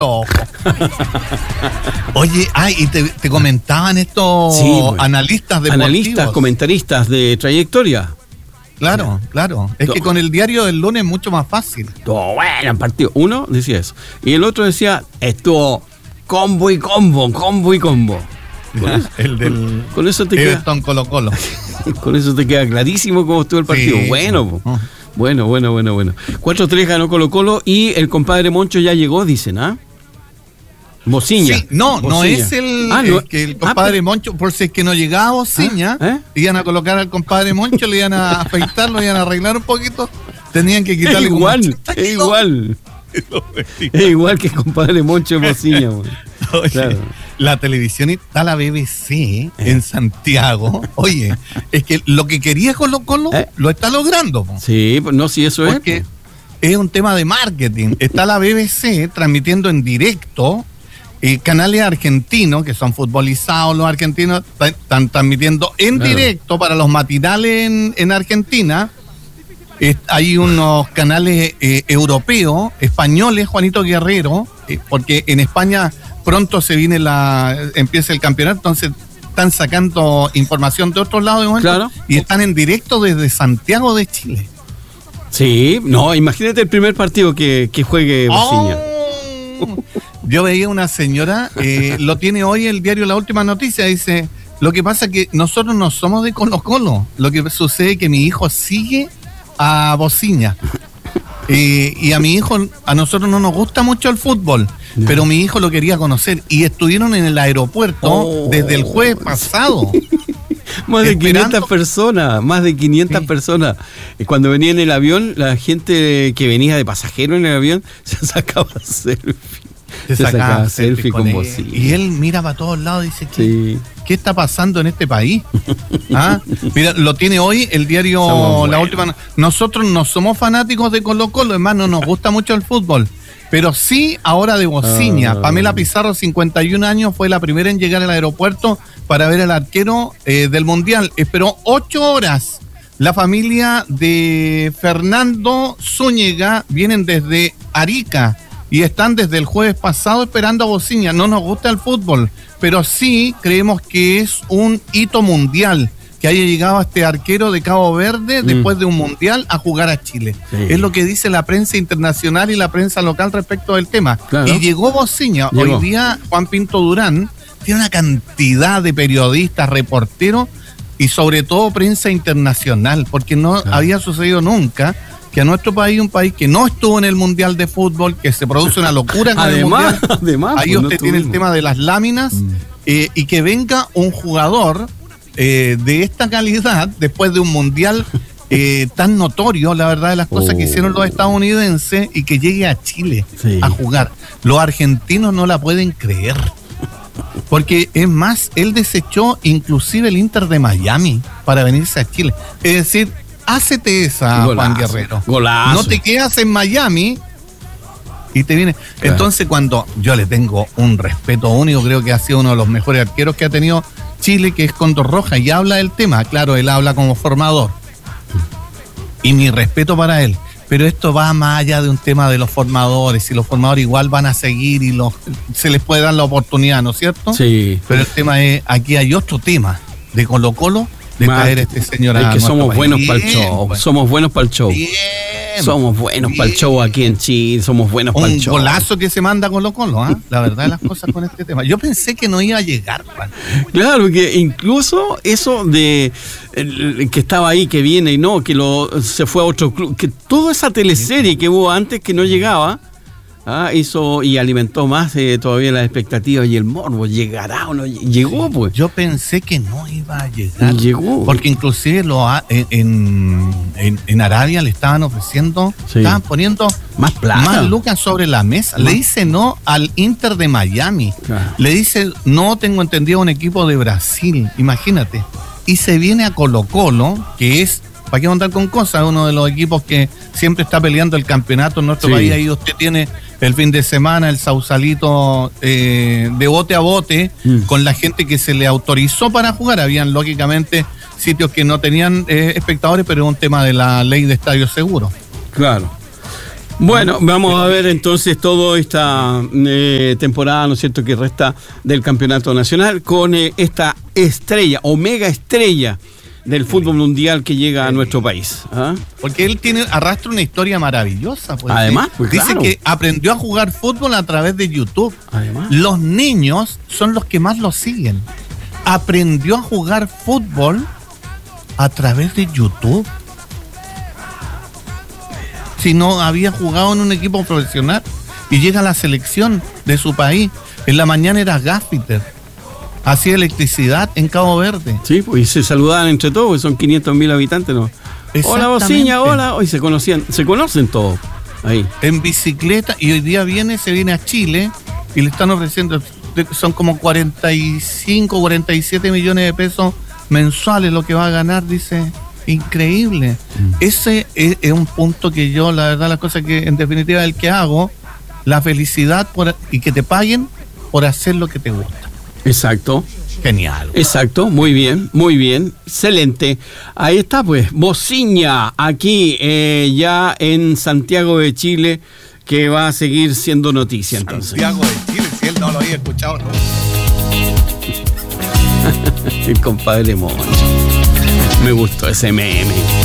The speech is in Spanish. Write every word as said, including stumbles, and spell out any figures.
ojo. Oye, ay, y te, te comentaban estos sí, bueno. analistas deportivos. Analistas, comentaristas de trayectoria. Claro, claro. Es no. que con el diario del lunes es mucho más fácil. Todo bueno el partido. Uno decía eso. Y el otro decía, estuvo combo y combo, combo y combo. Con eso, el del con eso te Everton queda, Colo Colo. Con eso te queda clarísimo cómo estuvo el partido. Sí. Bueno, oh. bueno, bueno, bueno, bueno. cuatro tres ganó Colo Colo y el compadre Moncho ya llegó, dicen, ¿ah? Bociña. Sí, no, Bociña. no es el, ah, no. el que el compadre ah, Moncho, por si es que no llegaba Bociña, ¿Ah? ¿Eh? iban a colocar al compadre Moncho, le iban a afeitar, lo iban a arreglar un poquito, tenían que quitarle es igual, es igual. Es igual que el compadre Moncho de Bociña. Oye, claro. La televisión está la B B C eh. en Santiago. Oye, es que lo que quería Colo Colo ¿Eh? lo está logrando. Po. Sí, no, si eso es. Porque es un tema de marketing. Está la B B C transmitiendo en directo. Eh, canales argentinos, que son futbolizados los argentinos, están transmitiendo en claro. directo para los matinales en, en Argentina. Eh, hay unos canales eh, europeos, españoles, Juanito Guerrero, eh, porque en España pronto se viene la, empieza el campeonato, entonces están sacando información de otros lados de momento, claro. y están en directo desde Santiago de Chile. Sí, no, imagínate el primer partido que, que juegue Bociña. Oh. Yo veía una señora, eh, lo tiene hoy el diario La Última Noticia, dice, lo que pasa es que nosotros no somos de Colo Colo, lo que sucede es que mi hijo sigue a Bociña, eh, y a mi hijo, a nosotros no nos gusta mucho el fútbol, no. pero mi hijo lo quería conocer, y estuvieron en el aeropuerto oh. desde el jueves pasado. Más de quinientas personas, más de quinientas sí. personas. Cuando venía en el avión, la gente que venía de pasajero en el avión se sacaba selfie. Se, se sacaba, sacaba selfie con, con Bociña. Y él mira para todos lados y dice, ¿qué, sí. ¿qué está pasando en este país? ¿Ah? Mira, lo tiene hoy el diario somos La buenos. Última. Nosotros no somos fanáticos de Colo Colo, además no nos gusta mucho el fútbol. Pero sí, ahora de Bociña. Ah. Pamela Pizarro, cincuenta y un años, fue la primera en llegar al aeropuerto para ver al arquero eh, del Mundial. Esperó ocho horas. La familia de Fernando Zúñiga vienen desde Arica y están desde el jueves pasado esperando a Bociña. No nos gusta el fútbol, pero sí creemos que es un hito mundial que haya llegado a este arquero de Cabo Verde mm. después de un mundial a jugar a Chile. Sí. Es lo que dice la prensa internacional y la prensa local respecto del tema. Claro. Y llegó Bociña. Llegó. Hoy día Juan Pinto Durán tiene una cantidad de periodistas, reporteros y sobre todo prensa internacional, porque no claro. había sucedido nunca que a nuestro país, un país que no estuvo en el Mundial de Fútbol, que se produce una locura en además, el Mundial. Además, ahí pues usted no tiene el tema de las láminas mm. eh, y que venga un jugador eh, de esta calidad después de un Mundial eh, tan notorio, la verdad, de las cosas oh. que hicieron los estadounidenses y que llegue a Chile sí. a jugar. Los argentinos no la pueden creer. Porque es más, él desechó inclusive el Inter de Miami para venirse a Chile. Es decir, hácete esa, golazo, Juan Guerrero. Golazo. No te quedas en Miami y te viene. Claro. Entonces, cuando yo le tengo un respeto único, creo que ha sido uno de los mejores arqueros que ha tenido Chile, que es Condor Roja, y habla del tema. Claro, él habla como formador. Y mi respeto para él. Pero esto va más allá de un tema de los formadores, y los formadores igual van a seguir y los, se les puede dar la oportunidad, ¿no es cierto? Sí. Pero el tema es, aquí hay otro tema de Colo Colo, de Más, traer a este señor a es que somos país. buenos para el show, bueno. somos buenos para el show. Bien, somos buenos para el show aquí en Chile, somos buenos para el show. Un golazo que se manda Colo Colo, ¿eh? La verdad de las cosas con este tema. Yo pensé que no iba a llegar, Juan. Claro, que incluso eso de el, que estaba ahí, que viene y no, que lo se fue a otro club, que toda esa teleserie que hubo antes que no llegaba, ah, hizo y alimentó más eh, todavía las expectativas y el morbo. ¿Llegará o no? Llegó, pues. Yo pensé que no iba a llegar. Llegó. Porque inclusive lo ha, en, en, en Arabia le estaban ofreciendo, sí. estaban poniendo más plata, más lucas sobre la mesa. ¿No? Le dice no al Inter de Miami. Claro. Le dice no, tengo entendido, un equipo de Brasil. Imagínate. Y se viene a Colo Colo, que es, ¿para qué contar con cosas? Uno de los equipos que siempre está peleando el campeonato en nuestro sí. país. Ahí usted tiene el fin de semana el Sausalito eh, de bote a bote mm. con la gente que se le autorizó para jugar. Habían, lógicamente, sitios que no tenían eh, espectadores, pero es un tema de la ley de estadios seguros. Claro. Bueno, vamos a ver entonces toda esta eh, temporada, ¿no es cierto?, que resta del campeonato nacional con eh, esta estrella, o mega estrella del fútbol mundial que llega a nuestro país. ¿Ah? Porque él tiene arrastra una historia maravillosa. Pues, Además, pues, dice claro. que aprendió a jugar fútbol a través de YouTube. Además. Los niños son los que más lo siguen. Aprendió a jugar fútbol a través de YouTube. Si no había jugado en un equipo profesional y llega a la selección de su país. En la mañana era gaffiter. Hacía electricidad en Cabo Verde. Sí, pues y se saludaban entre todos, porque son quinientos mil habitantes, ¿no? Hola, Bociña, hola. Hoy se conocían, se conocen todos ahí. En bicicleta, y hoy día viene, se viene a Chile y le están ofreciendo, son como cuarenta y cinco, cuarenta y siete millones de pesos mensuales lo que va a ganar, dice. Increíble. Mm. Ese es, es un punto que yo, la verdad, las cosas que en definitiva el que hago, la felicidad por, y que te paguen por hacer lo que te gusta. Exacto. Genial. Exacto, muy bien, muy bien, excelente. Ahí está pues, Bociña, aquí eh, ya en Santiago de Chile, que va a seguir siendo noticia entonces. Santiago de Chile, si él no lo había escuchado, no. El compadre Moncho. Me gustó ese meme.